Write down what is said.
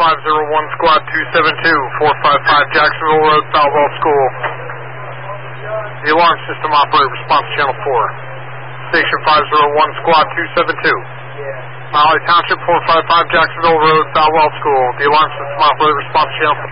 501 Squad 272, 455 Jacksonville Road, Falwell School. The alarm system operator, response channel 4. Station 501 Squad 272. Holly Township, 455 Jacksonville Road, Falwell School. The alarm system operator, response channel